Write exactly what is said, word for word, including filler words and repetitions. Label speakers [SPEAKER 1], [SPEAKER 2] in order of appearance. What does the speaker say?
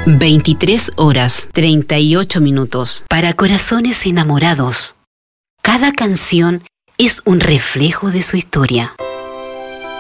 [SPEAKER 1] veintitrés horas, treinta y ocho minutos. Para corazones enamorados, cada canción es un reflejo de su historia.